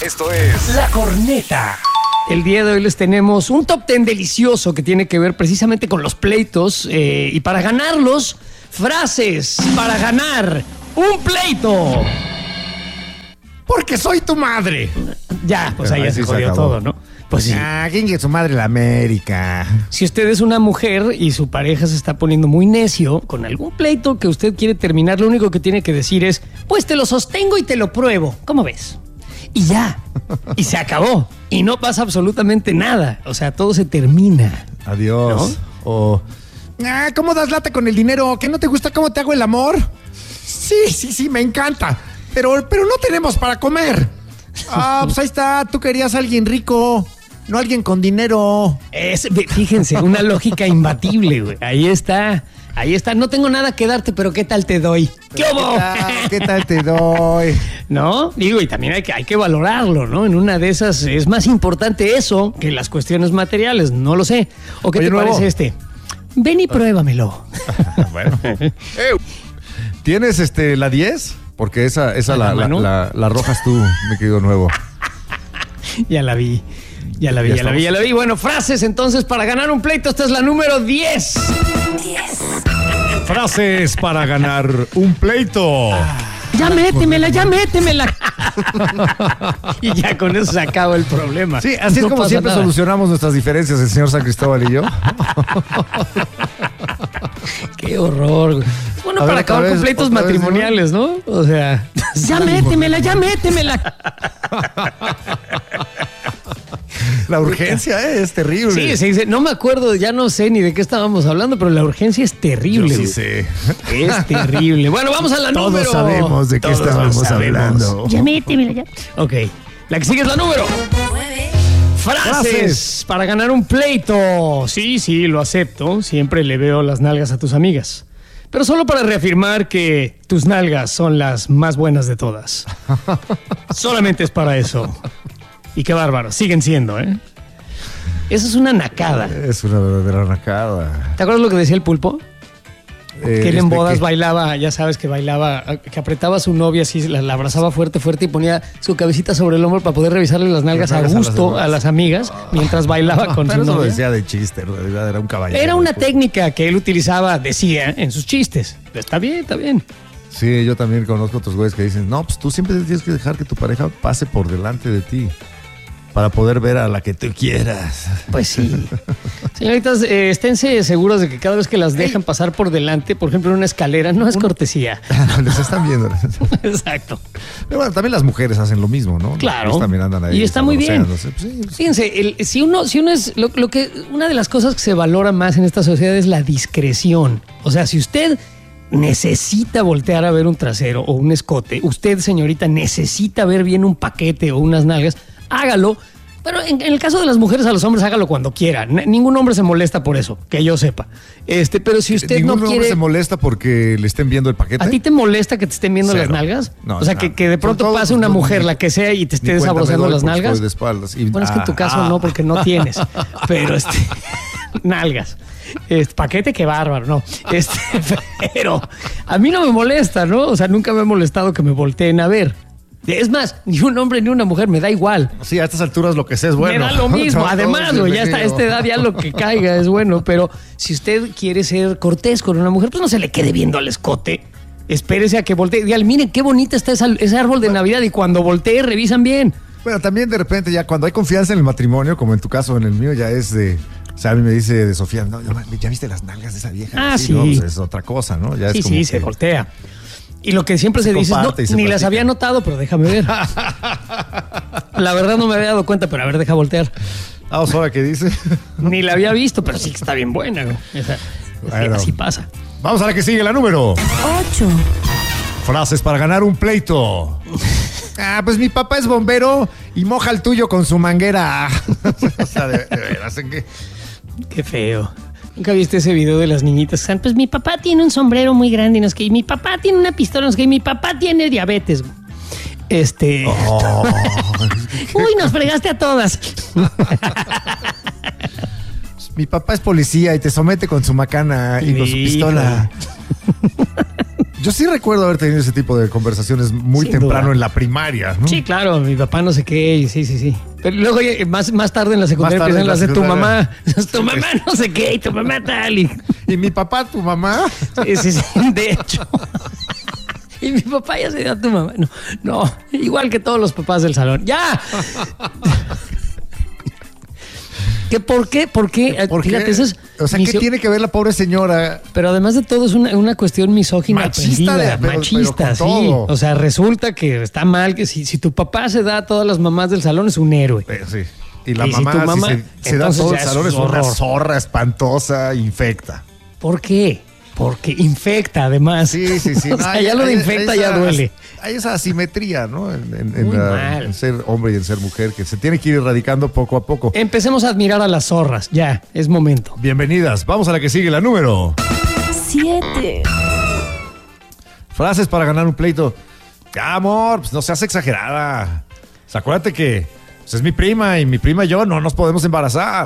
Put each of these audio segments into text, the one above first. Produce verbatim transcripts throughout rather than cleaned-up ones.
Esto es La Corneta. El día de hoy les tenemos un top ten delicioso que tiene que ver precisamente con los pleitos eh, y para ganarlos, frases para ganar un pleito. Porque soy tu madre. Ya, pues ahí Ahí ya sí se se jodió acabó. todo, ¿no? Pues sí. Ah, ¿quién es su madre la América? Si usted es una mujer y su pareja se está poniendo muy necio con algún pleito que usted quiere terminar, lo único que tiene que decir es, pues te lo sostengo y te lo pruebo. ¿Cómo ves? Y ya. Y se acabó. Y no pasa absolutamente nada. O sea, todo se termina. Adiós. ¿No? O, ah, ¿cómo das lata con el dinero? ¿Que no te gusta cómo te hago el amor? Sí, sí, sí, me encanta. Pero, pero no tenemos para comer. Ah, pues ahí está. Tú querías a alguien rico, no alguien con dinero. Es, fíjense, una lógica imbatible, güey. Ahí está. Ahí está. No tengo nada que darte, pero ¿qué tal te doy? ¿Qué hubo? ¿Qué tal, ¿Qué tal te doy? ¿No? Digo, y también hay que, hay que valorarlo, ¿no? En una de esas es más importante eso que las cuestiones materiales, no lo sé. ¿O qué Oye, te nuevo. parece este? Ven y pruébamelo. Bueno. Eh, ¿Tienes este la diez? Porque esa, esa ¿La la, la, mano? la, la arrojas tú, mi querido nuevo. Ya la vi. Ya la vi, Ya ya, la vi, ya la vi. Bueno, frases entonces para ganar un pleito. Esta es la número diez. Frases para ganar un pleito. Ya métemela, ya métemela. Y ya con eso se acaba el problema. Sí, así No es como pasa siempre nada. solucionamos nuestras diferencias el señor San Cristóbal y yo. Qué horror, güey. Es bueno A para ver, acabar otra con vez, pleitos otra vez, matrimoniales, ¿no? O sea, ya métemela, ya métemela. La urgencia eh, es terrible. Sí, se dice, no me acuerdo, ya no sé ni de qué estábamos hablando, pero la urgencia es terrible. Yo sí güey. sé. Es terrible. Bueno, vamos a la Todos número. sabemos de qué Todos estábamos lo sabemos. hablando. Ya métemela, ya. Ok, la que sigue es la número. Frases, Frases. para ganar un pleito. Sí, sí, lo acepto. Siempre le veo las nalgas a tus amigas. Pero solo para reafirmar que tus nalgas son las más buenas de todas. Solamente es para eso. Y qué bárbaro, siguen siendo, ¿eh? Eso es una nacada. Es una verdadera nacada. ¿Te acuerdas lo que decía el pulpo? Eh, Que él en este, bodas que- bailaba, ya sabes que bailaba, que apretaba a su novia así, la, la abrazaba fuerte, fuerte y ponía su cabecita sobre el hombro para poder revisarle las nalgas a Las nalgas a las gusto demás. a las amigas mientras bailaba con Pero su eso lo novia. decía de chiste, en realidad era un caballero. Era una Pues, técnica que él utilizaba, decía, en sus chistes. Está bien, está bien. Sí, yo también conozco otros güeyes que dicen, no, pues tú siempre tienes que dejar que tu pareja pase por delante de ti para poder ver a la que tú quieras. Pues sí. Señoritas, eh, esténse seguros de que cada vez que las dejan pasar por delante, por ejemplo en una escalera, no es cortesía. Les están viendo. Exacto. Pero bueno, también las mujeres hacen lo mismo, ¿no? Claro. Ellos también andan ahí. Y está muy bien. sabroseándose. Pues sí, Fíjense, el- si uno, si uno es lo, lo que una de las cosas que se valora más en esta sociedad es la discreción. O sea, si usted necesita voltear a ver un trasero o un escote, usted, señorita, necesita ver bien un paquete o unas nalgas, hágalo. Pero en, en el caso de las mujeres, a los hombres hágalo cuando quiera. N- ningún hombre se molesta por eso, que yo sepa. Este, pero si usted ¿Ningún no hombre quiere, se molesta porque le estén viendo el paquete? ¿a ti te molesta que te estén viendo Cero. las nalgas? No, o sea, no. que, que de pronto Sobre todo, pase una pues, mujer, ni- la que sea, y te esté Ni cuenta me sabrosando doy las porque nalgas. estoy de espaldas. Y- Bueno, es que en tu ah, caso ah. no, porque no tienes. Pero este, nalgas. Este, paquete, qué bárbaro, no. Este, pero a mí no me molesta, ¿no? O sea, nunca me ha molestado que me volteen a ver. Es más, ni un hombre ni una mujer, me da igual. Sí, a estas alturas lo que sé es bueno. Me da lo mismo. Todo Además, es güey, ya está, a bienvenido. esta edad ya lo que caiga es bueno. Pero si usted quiere ser cortés con una mujer, pues no se le quede viendo al escote. Espérese a que voltee. Dígale, miren qué bonita está esa- ese árbol de Navidad. Y cuando voltee, revisan bien. Bueno, también de repente ya cuando hay confianza en el matrimonio, como en tu caso, en el mío, ya es de... O sea, a mí me dice de Sofía, no, ya viste las nalgas de esa vieja. Ah, sí. No, pues es otra cosa, ¿no? Ya Sí, es como sí, que- se voltea. Y lo que siempre se, Se dice es, no, comparte y se ni las platica. había notado, pero déjame ver. La verdad no me había dado cuenta, pero a ver, deja voltear. Ah, o sea, ¿ahora qué dice? Ni la había visto, pero sí que está bien buena, güey. Esa- Bueno. Así pasa. Vamos a la que sigue, la número. ocho. Frases para ganar un pleito. Ah, pues mi papá es bombero y moja el tuyo con su manguera. O sea, de, de veras, ¿en qué? Qué feo. ¿Nunca viste ese video de las niñitas? que están, pues mi papá tiene un sombrero muy grande, y no sé qué, y mi papá tiene una pistola, no sé qué, y mi papá tiene diabetes. güey. Este. Oh, Uy, nos fregaste a todas. mi papá es policía y te somete con su macana y con su Híjole. pistola. Yo sí recuerdo haber tenido ese tipo de conversaciones muy Sin temprano duda. en la primaria, ¿no? Sí, claro, mi papá no sé qué, y sí, sí, sí. Pero luego ya, más, más tarde en la secundaria Más tarde empiezan en la las de tu secundaria. mamá. Tu mamá no sé qué, y tu mamá tal. Y, Y mi papá, tu mamá. sí, sí, sí, de hecho. Y mi papá ya se dio a tu mamá. No, no, igual que todos los papás del salón. ¡Ya! ¿Qué, ¿Por qué? ¿Por qué? ¿Por Fíjate, qué? eso es O sea, ¿qué misio- tiene que ver la pobre señora? Pero además de todo es una, una cuestión misógina Machista de- aprendida, pero- machista, pero con sí. todo. O sea, resulta que está mal que si, si tu papá se da a todas las mamás del salón es un héroe. Eh, sí. Y la Y si mamá, tu si mamá- se, se da entonces todo el ya salón, es es una horror. zorra espantosa, infecta. ¿Por qué? Porque infecta además. Sí, sí, sí. O No, sea, hay- ya lo de hay- infecta hay ya esa- duele. Hay esa asimetría, ¿no? En, en- en Muy la- mal. en ser hombre y en ser mujer, que se tiene que ir erradicando poco a poco. Empecemos a admirar a las zorras. Ya, es momento. Bienvenidas. Vamos a la que sigue, la número. Siete. Frases para ganar un pleito. Ya, amor, pues no seas exagerada. O sea, acuérdate que pues, es mi prima y mi prima y yo no nos podemos embarazar.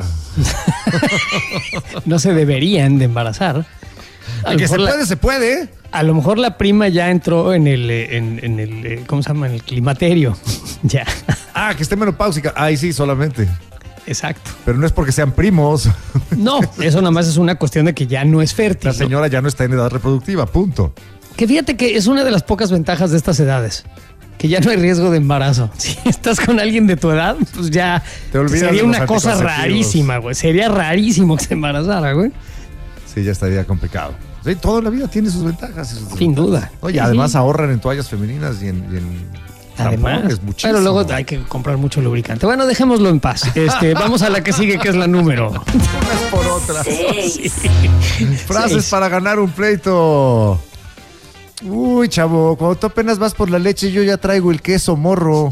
No se deberían de embarazar. A Y lo que se mejor la- puede, se puede. A lo mejor la prima ya entró en el, eh, en, en el, eh, ¿cómo se llama? En el climaterio. Ya, Ah, que esté menopáusica. Ay, sí, solamente. exacto. Pero no es porque sean primos. No, eso nada más es una cuestión de que ya no es fértil. La ¿no? señora ya no está en edad reproductiva, punto. Que fíjate que es una de las pocas ventajas de estas edades. Que ya no hay riesgo de embarazo. Si estás con alguien de tu edad, pues ya Te olvidas sería de los una cosa anticonceptivos. rarísima, güey. Sería rarísimo que se embarazara, güey. Sí, ya estaría complicado. Sí, toda la vida tiene sus ventajas. y sus Sin duda. Oye, Sí, además sí. ahorran en toallas femeninas y en, y en Además, tampones muchísimo. pero luego hay que comprar mucho lubricante. Bueno, dejémoslo en paz. Este, vamos a la que sigue, que es la número. Unas por otras. Seis. Frases Seis. para ganar un pleito. Uy, chavo, cuando tú apenas vas por la leche, yo ya traigo el queso morro.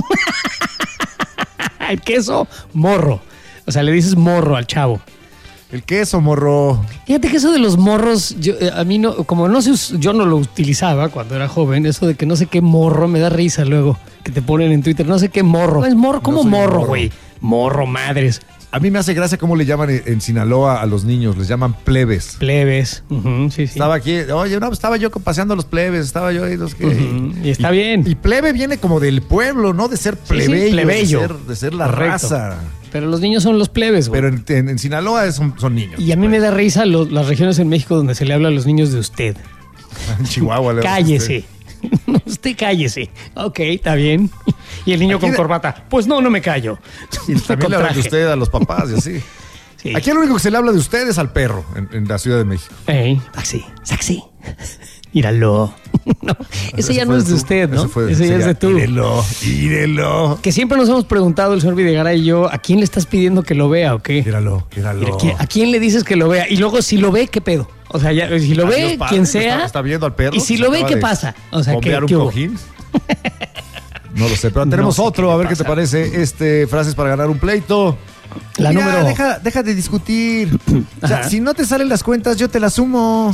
El queso morro. O sea, le dices morro al chavo. El queso morro. Fíjate que eso de los morros, yo, eh, a mí no, como no se, us- yo no lo utilizaba cuando era joven, eso de que no sé qué morro, me da risa luego, que te ponen en Twitter, no sé qué morro. Es morro, ¿cómo soy morro, morro. güey? Morro, madres, A mí me hace gracia cómo le llaman en, en Sinaloa a los niños. Les llaman plebes. plebes. Ujú, sí, sí. Estaba aquí, oye, no, estaba yo paseando a los plebes, estaba yo ahí, los que... Ujú, y está bien. Y plebe viene como del pueblo, ¿no? De ser sí, plebeyo, plebeyo. De, ser, de ser la Correcto. raza. Pero los niños son los plebes, güey. Pero en, en- en Sinaloa son, son niños. Y a mí me da risa lo- las regiones en México donde se le habla a los niños de usted. En Chihuahua. le- Cállese. Usted cállese. Ok, está bien. Y el niño Aquí con de- corbata. Pues no, no me callo. Y también Con le hablan de traje. usted a los papás y así. Sí. Aquí lo único que se le habla de usted es al perro en, en la Ciudad de México. Ey, taxi, taxi. Míralo. No, ese ya no fue es de tú. usted, ¿no? Ese fue- Ese ya sería, es de tú. Írelo, írelo. Que siempre nos hemos preguntado el señor Videgaray y yo, ¿a quién le estás pidiendo que lo vea o qué? Míralo, míralo. Mira, ¿quién- ¿A quién le dices que lo vea? Y luego, si lo ve, ¿qué pedo? O sea, ya, si lo Adiós, ve, padre, quien que sea. Está, está viendo al perro. Y si que lo ve, acaba ¿qué de pasa? O sea, ¿qué, bombear un qué hubo? cojín. No lo sé, pero No tenemos sé otro, qué a le ver qué te pasa. parece. Este, frases para ganar un pleito. La Mira, número. Deja, deja de discutir. O sea, Ajá. si no te salen las cuentas, yo te las sumo.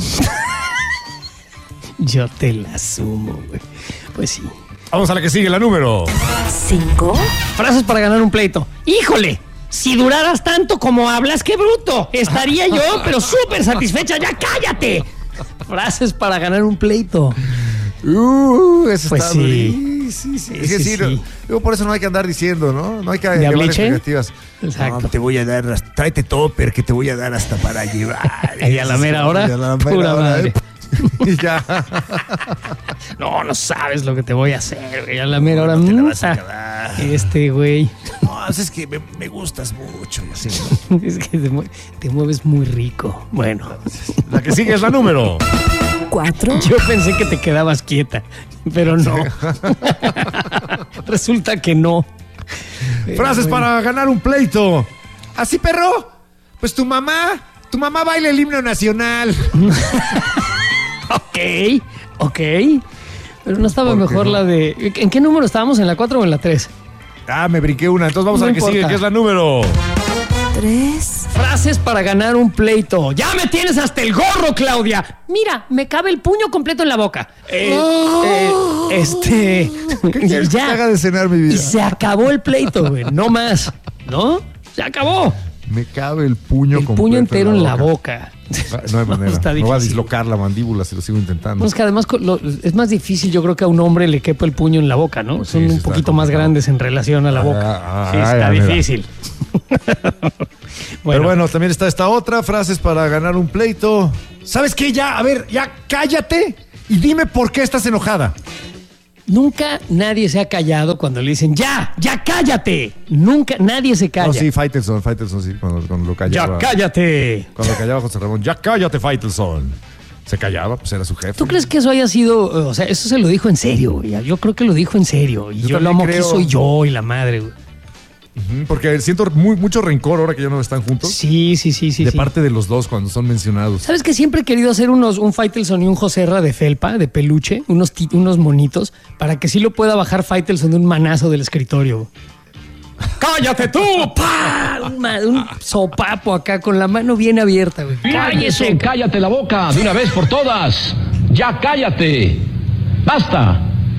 Yo te la sumo, güey. Pues sí. Vamos a la que sigue, la número. Cinco. Frases para ganar un pleito. ¡Híjole! Si duraras tanto como hablas, ¡qué bruto! Estaría yo, pero súper satisfecha. ¡Ya cállate! Frases para ganar un pleito. Uh, eso Pues está sí. durísimo. Sí, sí, Sí, sí, sí, no- sí. Luego por eso no hay que andar diciendo, ¿no? No hay que ¿De llevar abliche? expectativas. Exacto. No, te voy a dar, hasta- tráete topper que te voy a dar hasta para llevar. Y a la mera hora, Y a la pura mera hora, madre. ¿eh? Y ya. No, no sabes lo que te voy a hacer, güey. A la mera hora. No te la mm, vas a ah, acabar. Este, güey. No, pues es que me, me gustas mucho. Y así. Es que te, mue- te mueves muy rico. Bueno, La que sigue es la número. Cuatro. yo pensé que te quedabas quieta, pero no. Resulta que no. Pero Frases bueno. para ganar un pleito. ¿Así, perro? Pues tu mamá, tu mamá baila el himno nacional. Ok, ok. Pero no estaba ¿Por qué mejor no? la de. ¿En qué número estábamos? ¿En la cuatro o en la tres? Ah, me brinqué una. Entonces vamos No a la que importa. sigue, que es la número. Tres. Frases para ganar un pleito. ¡Ya me tienes hasta el gorro, Claudia! Mira, me cabe el puño completo en la boca. Eh, eh, este. ¿Qué quieres que te haga de cenar, mi vida? Y se acabó el pleito, güey. No más. ¿No? Se acabó. Me cabe el puño El completo puño entero en la boca. boca. No hay manera. No, está Me difícil. va a dislocar la mandíbula si lo sigo intentando. No, es que además co- lo- es más difícil, yo creo que a un hombre le quepa el puño en la boca, ¿no? Pues sí, Son sí un está poquito más complicado. grandes en relación a la boca. Ah, sí, ah, está ah, mira. difícil. Pero bueno, también está esta otra, frases para ganar un pleito. ¿Sabes qué? Ya, a ver, ya cállate y dime por qué estás enojada. Nunca nadie se ha callado cuando le dicen, ¡ya! ¡Ya cállate! Nunca, nadie se calla. No, sí, Faitelson, Faitelson, sí, cuando, cuando lo callaba. ¡Ya cállate! Cuando callaba José Ramón, ya cállate, Faitelson. Se callaba, pues era su jefe. ¿Tú crees que eso haya sido, o sea, eso se lo dijo en serio, güey? Yo creo que lo dijo en serio. Y Yo yo, lo también amo, que creo. soy yo y la madre, güey. Ujú, porque siento muy, mucho rencor ahora que ya no están juntos. Sí, sí, sí, sí. de sí. parte de los dos cuando son mencionados. ¿Sabes que siempre he querido hacer unos, un Faitelson y un Joserra de felpa, de peluche, unos, ti- unos monitos, para que sí lo pueda bajar Faitelson de un manazo del escritorio? ¡Cállate tú! ¡Pah! Un, ma- un sopapo acá con la mano bien abierta, güey. Cállese, cállate la boca de una vez por todas. Ya cállate. Basta.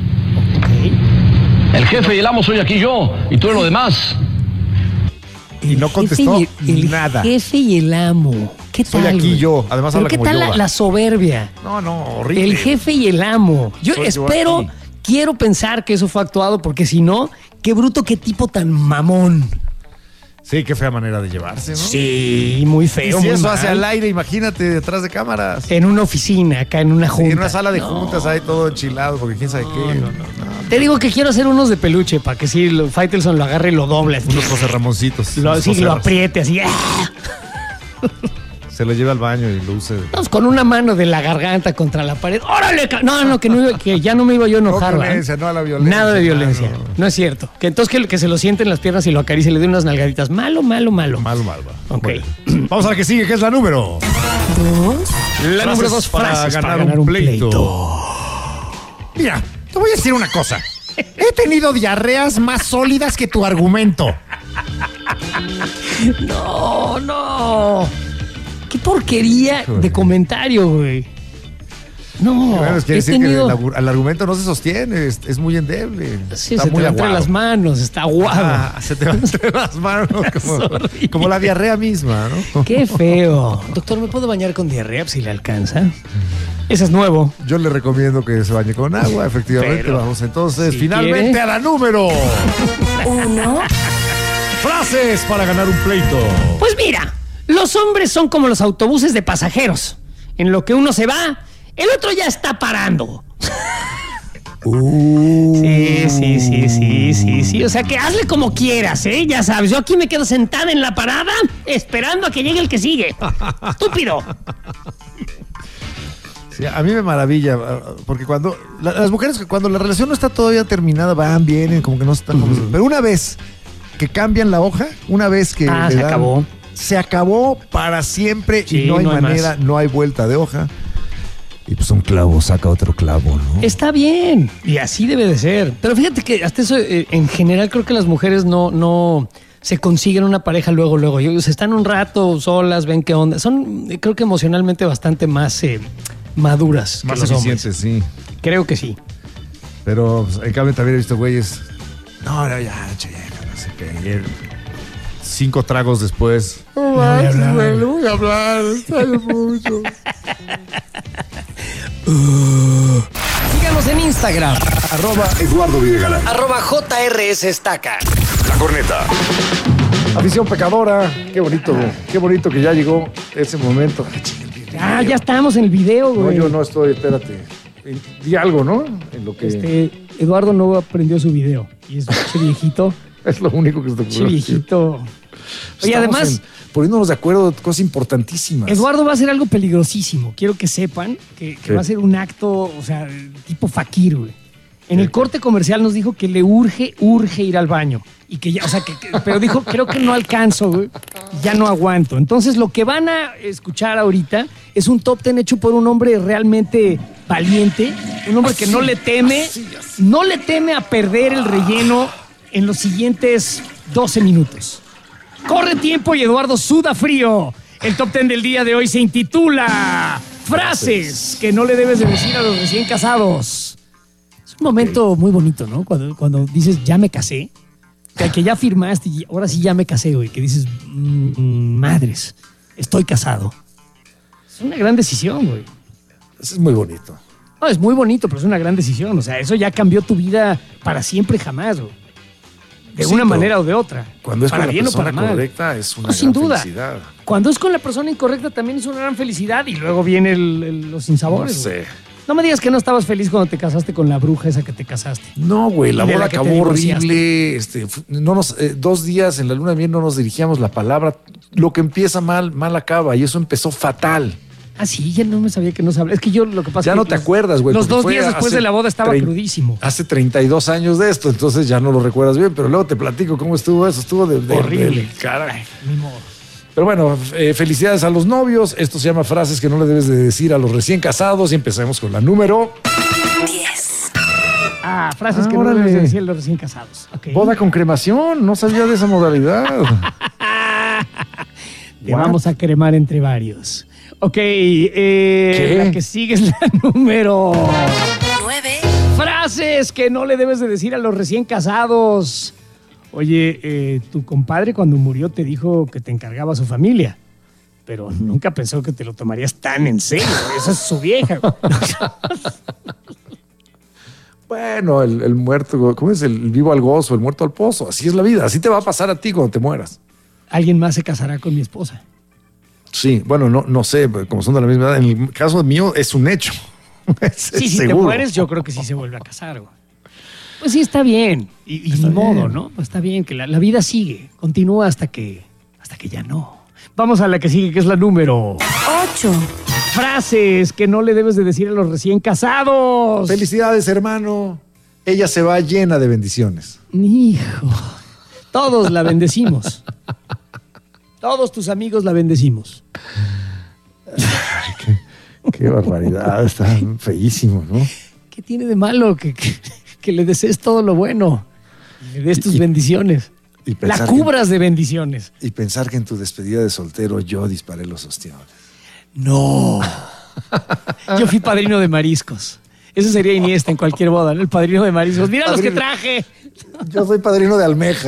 El jefe y el amo soy aquí yo y tú en lo demás. Y no El contestó jefe y el, nada. El jefe y el amo. ¿Qué Soy tal? aquí güey? yo. Además Pero habla ¿qué como tal la, Yoda. la soberbia? No, no, horrible. El jefe y el amo. Yo Soy yo espero, aquí. quiero pensar que eso fue actuado, porque si no, qué bruto, qué tipo tan mamón. Sí, qué fea manera de llevarse, ¿no? Sí, muy Y feo. si muy eso mal. hace al aire, imagínate, detrás de cámaras. En una oficina, acá en una Sí, junta. en una sala de No. juntas ahí todo enchilado, porque quién sabe qué. Te digo que quiero hacer unos de peluche para que si lo- Faitelson lo agarre y lo doble. así. Unos José Ramoncitos. Lo, unos sí, lo Joserras. apriete así. ¡ah! Se lo lleva al baño y lo use. Vamos con una mano de la garganta contra la pared. ¡Órale! ca-! No, no, que, no iba- que ya no me iba yo a enojar. No ¿verdad? violencia, no a la violencia, Nada de violencia. no, no. No es cierto. Que entonces que, que se lo siente en las piernas y lo acaricie y le dé unas nalgaditas. Malo, malo, malo. Malo, malo. va. Ok. Muy bien. Vamos a la que sigue, que es la número. Dos. La número dos, para frases ganar, un pleito. Mira, te voy a decir una cosa. He tenido diarreas más sólidas que tu argumento. No, no. Qué porquería Híjole. de comentario, güey. No, Bueno, es que he decir tenido... que el, agu- el argumento no se sostiene, es, es muy endeble. Sí, está se te muy va entre aguado. las manos, está aguado. Ah, se te va entre las manos como, horrible. como la diarrea misma, ¿no? Qué feo. Doctor, ¿me puedo bañar con diarrea si le alcanza? Ese es nuevo. Yo le recomiendo que se bañe con agua, efectivamente. Pero, Vamos entonces si finalmente quiere. a la número. Uno. Frases para ganar un pleito. Pues mira, los hombres son como los autobuses de pasajeros. En lo que uno se va, el otro ya está parando. Sí, sí, sí, sí, sí, sí. O sea que hazle como quieras, ¿eh? Ya sabes, yo aquí me quedo sentada en la parada esperando a que llegue el que sigue. Estúpido. Sí, a mí me maravilla, porque cuando la- las mujeres, cuando la relación no está todavía terminada, van, vienen, como que no están. como- Pero una vez que cambian la hoja, una vez que. Ah, le se dan- acabó. Se acabó para siempre Sí, y no hay no hay manera, más. no hay vuelta de hoja. Y pues un clavo saca otro clavo, ¿no? Está bien, y así debe de ser. Pero fíjate que hasta eso, eh, en general, creo que las mujeres no, no se consiguen una pareja luego, luego. Ellos están un rato solas, ven qué onda. Son, eh, creo que emocionalmente bastante más eh, maduras Más que los hombres. eficientes, sí. Creo que sí. Pero pues, en cambio también he visto güeyes. No, no, ya, che, ya, no sé qué. Y el- cinco tragos después. No voy a hablar. güey, no voy a hablar, extraño mucho. Síganos en Instagram, Arroba Eduardo Videgaray. arroba J R S Estaca. La corneta. Afición pecadora, qué bonito, qué bonito que ya llegó ese momento. Ah, ya estamos en el video, No, güey. yo no estoy, espérate. Di algo, ¿no? En lo que Este, Eduardo no aprendió su video. Y es che viejito, es lo único que se te che ocurrió. viejito. Oye, Estamos además... en- poniéndonos de acuerdo de cosas importantísimas. Eduardo va a hacer algo peligrosísimo. Quiero que sepan que, que ¿Qué? va a ser un acto, o sea, tipo fakir, güey. En el corte comercial nos dijo que le urge, urge ir al baño. Y que ya, o sea, que, que- pero dijo, creo que no alcanzo, güey. Ya no aguanto. Entonces, lo que van a escuchar ahorita es un top ten hecho por un hombre realmente valiente. Un hombre que no le teme, no le teme a perder el relleno en los siguientes doce minutos. Corre tiempo y Eduardo suda frío. El top ten del día de hoy se intitula Frases que no le debes de decir a los recién casados. Es un momento muy bonito, ¿no? Cuando, cuando dices, ya me casé. Que, que ya firmaste y ahora sí ya me casé, güey. Que dices, mm, mm, madres, estoy casado. Es una gran decisión, güey. Eso es muy bonito. No, es muy bonito, pero es una gran decisión. O sea, eso ya cambió tu vida para siempre jamás, güey. De Sí, una pero manera o de otra. Cuando es para con la bien o persona para mal. correcta es una No, sin gran duda. felicidad. Cuando es con la persona incorrecta también es una gran felicidad y luego viene el, el- los sinsabores. No güey. sé. No me digas que no estabas feliz cuando te casaste con la bruja esa que te casaste. No, güey, la De la boda que te acabó divorciaste. horrible. Este, fu- no nos, eh, dos días en la luna de miel no nos dirigíamos la palabra. Lo que empieza mal, mal acaba. Y eso empezó fatal. Ah, sí, ya no me sabía que no sabía. Es que yo lo que pasa Ya es que no te los- acuerdas, güey. Los porque dos fue días después hace de la boda estaba trein- crudísimo. Hace treinta y dos años de esto, entonces ya no lo recuerdas bien. Pero luego te platico cómo estuvo eso. Estuvo de, de- Horrible. del caray. Ay, ni modo. Pero bueno, eh, felicidades a los novios. Esto se llama frases que no le debes de decir a los recién casados. Y empecemos con la número. diez, Ah, frases Ah, que no órale. debes de decir a los recién casados. Ok. Boda con cremación. No sabía de esa modalidad. Te What? vamos a cremar entre varios. Ok, eh, ¿Qué? la que sigue es la número. nueve, Frases que no le debes de decir a los recién casados. Oye, eh, tu compadre cuando murió te dijo que te encargaba a su familia, pero nunca pensó que te lo tomarías tan en serio. Esa es su vieja. Bueno, el, el muerto, ¿cómo es? El vivo al gozo, el muerto al pozo. Así es la vida. Así te va a pasar a ti cuando te mueras. Alguien más se casará con mi esposa. Sí, bueno, no, no sé, como son de la misma edad. En el caso mío es un hecho. Es Sí, si te seguro. mueres, yo creo que sí se vuelve a casar, güey. Pues sí, está bien. Y, y Está ni modo, bien. ¿no? Pues está bien, que la, la vida sigue, continúa hasta que, hasta que ya no. Vamos a la que sigue, que es la número. ocho, Frases que no le debes de decir a los recién casados. Felicidades, hermano. Ella se va llena de bendiciones. Hijo. Todos la bendecimos. Todos tus amigos la bendecimos. Qué barbaridad, está feísimo, ¿no? ¿Qué tiene de malo que, que, que le desees todo lo bueno? Y le des tus Y- bendiciones. y La pensar que- cubras de bendiciones. Y pensar que en tu despedida de soltero yo disparé los ostiones. No. Yo fui padrino de mariscos. Eso sería Iniesta en cualquier boda, ¿no? El padrino de mariscos. Mira los que Padrino. traje. Yo soy padrino de almeja.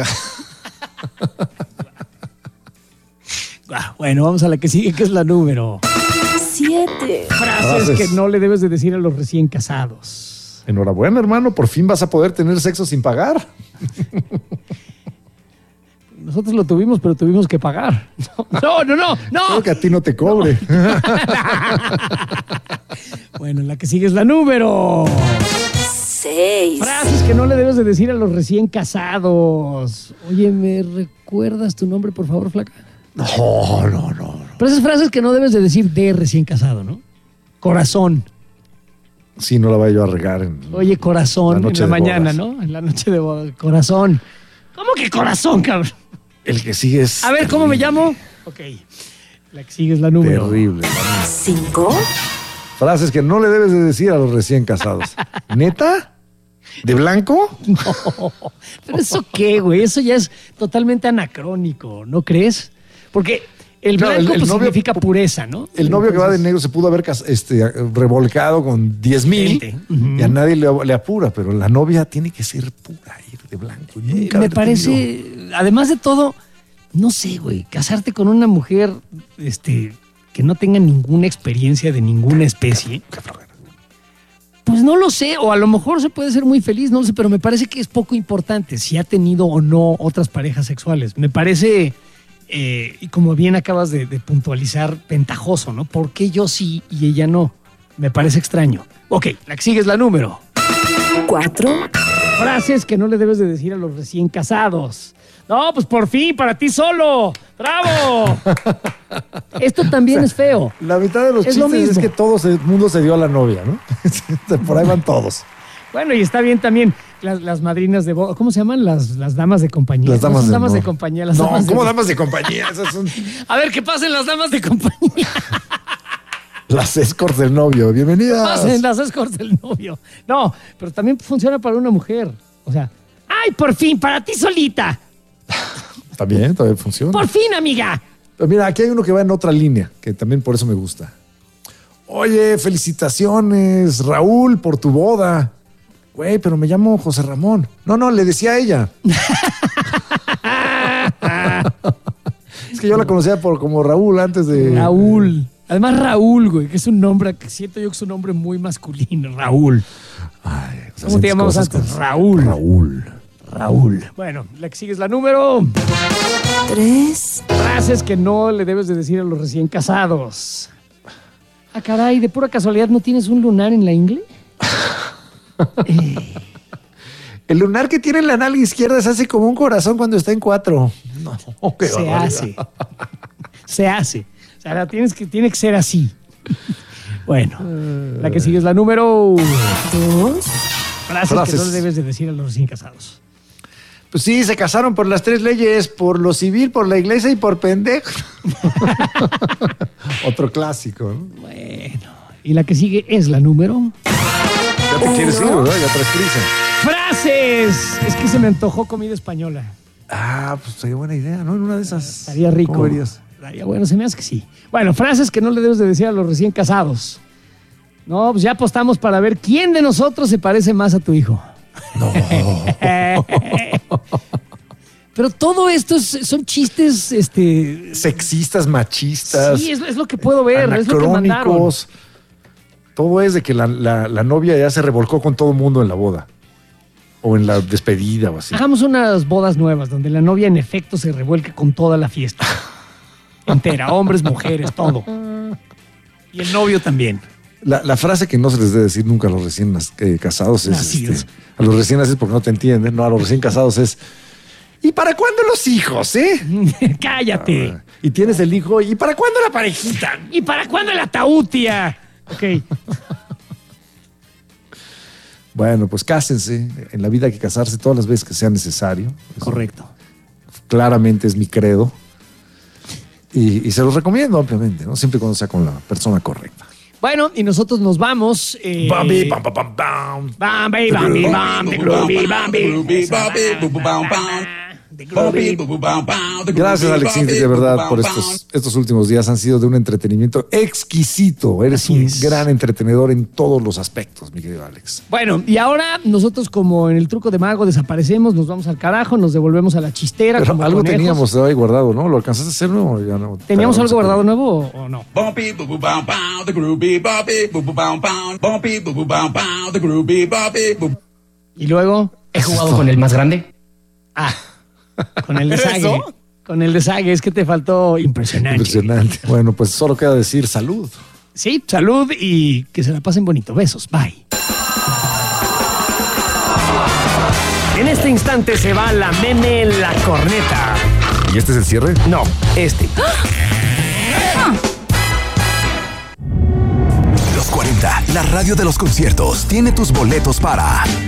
Ah, bueno, vamos a la que sigue, que es la número. siete, Frases Frases. que no le debes de decir a los recién casados. Enhorabuena, hermano, por fin vas a poder tener sexo sin pagar. Nosotros lo tuvimos, pero tuvimos que pagar. No, no, no, no. Creo que a ti no te cobre. Bueno, la que sigue es la número. seis, Frases que no le debes de decir a los recién casados. Oye, ¿me recuerdas tu nombre, por favor, flaca? No, no, no. no. Pero esas frases que no debes de decir de recién casado, ¿no? Corazón. Sí, no la vaya yo a regar. En, Oye, corazón, La en noche la de mañana, bodas. ¿no? En la noche de bodas. Corazón. ¿Cómo que corazón, cabrón? El que sigue es. A ver, ¿cómo me terrible. llamo? Ok. La que sigue es la número. Terrible. cinco, Frases que no le debes de decir a los recién casados. ¿Neta? ¿De blanco? Pero eso qué, güey, eso ya es totalmente anacrónico, ¿no crees? Porque el Claro, blanco el- el pues, novio- significa pureza, ¿no? El novio que va de Entonces, negro se pudo haber cas- este, revolcado con diez mil Veinte. Ujú. y a nadie le, le apura, pero la novia tiene que ser pura, ir de blanco. y eh, nunca me haber tenido- parece, además de todo, no sé, güey, casarte con una mujer este, que no tenga ninguna experiencia de ninguna especie. Qué flojera. Pues no lo sé, o a lo mejor se puede ser muy feliz, no lo sé, pero me parece que es poco importante si ha tenido o no otras parejas sexuales. Me parece, eh, y como bien acabas de, de puntualizar, ventajoso, ¿no? ¿Por qué yo sí y ella no? Me parece extraño. Ok, la que sigue es la número. cuatro, Frases que no le debes de decir a los recién casados. No, pues por fin, para ti solo. ¡Bravo! Esto también es feo. La mitad de los Es lo chistes es mismo. que todo el mundo se dio a la novia, ¿no? Por ahí van todos. Bueno, y está bien también las, las madrinas de boda. ¿Cómo se llaman? Las, las damas de compañía. Las damas, No son de, damas de no. compañía. Las no, damas de- ¿cómo damas de compañía? Esas son A ver, ¿qué pasen las damas de compañía? las escorts del novio. Bienvenidas. Pasen las escorts del novio. No, pero también funciona para una mujer. O sea, ¡ay, por fin, para ti solita! También, todavía funciona. ¡Por fin, amiga! Pero mira, aquí hay uno que va en otra línea, que también por eso me gusta. Oye, felicitaciones, Raúl, por tu boda. Güey, pero me llamo José Ramón. No, no, le decía a ella. que yo la conocía por como Raúl antes de... Raúl. Además, Raúl, güey, que es un nombre que siento yo que es un nombre muy masculino. Raúl. Ay, ¿Cómo te llamamos antes? Con... Raúl. Raúl. Raúl. Bueno, la que sigue es la número... Tres. Frases que no le debes de decir a los recién casados. Ah, caray, de pura casualidad, ¿no tienes un lunar en la ingle? eh... El lunar que tiene en la nalga izquierda se hace como un corazón cuando está en cuatro. No, qué Se barbaridad. hace. Se hace. O sea, la tienes que, tiene que ser así. Bueno, la que sigue es la número... Dos. Frases, Frases. que no le debes de decir a los recién casados. Pues sí, se casaron por las tres leyes, por lo civil, por la iglesia y por pendejo. Otro clásico, ¿no? Bueno, y la que sigue es la número... Ya te quieres ir, ¿verdad? Ya traes prisa. ¡Frases! Es que se me antojó comida española. Ah, pues sería buena idea, ¿no? En una de esas. Estaría rico. ¿Cómo verías? Estaría bueno, se me hace que sí. Bueno, frases que no le debes de decir a los recién casados. No, pues ya apostamos para ver quién de nosotros se parece más a tu hijo. No. Pero todo esto es- son chistes, este... Sexistas, machistas. Sí, es, es lo que puedo ver, es lo que mandaron. anacrónicos. Todo es de que la, la- la novia ya se revolcó con todo el mundo en la boda. O en la despedida o así. Hagamos unas bodas nuevas donde la novia en efecto se revuelque con toda la fiesta. Entera, hombres, mujeres, todo. Y el novio también. La, la frase que no se les debe decir nunca a los recién nas- eh, casados es... Nacidos. este, a los recién nacidos porque no te entienden. No, a los recién casados es... ¿Y para cuándo los hijos, eh? Cállate. Y tienes el hijo. ¿Y para cuándo la parejita? ¿Y para cuándo el ataúd, tía? Ok. Bueno, pues cásense. En la vida hay que casarse todas las veces que sea necesario. Eso Correcto. claramente es mi credo. Y, y se los recomiendo ampliamente, ¿no? Siempre y cuando sea con la persona correcta. Bueno, y nosotros nos vamos. Eh, Bambi, pam, pam, pam, pam. Bambi, Bambi, Bambi, Groovy, Bambi. Gracias, Alexis, de verdad, por estos, estos últimos días. Han sido de un entretenimiento exquisito. Eres Así un es. gran entretenedor en todos los aspectos, mi querido Alex. Bueno, y ahora nosotros, como en el truco de mago, desaparecemos, nos vamos al carajo, nos devolvemos a la chistera. Pero como algo conejos. teníamos ahí guardado, ¿no? ¿Lo alcanzaste a hacer nuevo? Ya no. ¿Teníamos Pero algo se guardado puede. nuevo o o no? Bumpy boo boo bow bow, the groovy bumpy boo boo bow bow, bumpy boo boo bow bow, the groovy bumpy boo. Y luego, He jugado con el más grande. ah, con el desague. Con el desague, es que te faltó impresionante. Impresionante. Bueno, pues solo queda decir salud. Sí, salud y que se la pasen bonito. Besos, bye. En este instante se va la meme La Corneta. ¿Y este es el cierre? No, este. Los cuarenta, la radio de los conciertos, tiene tus boletos para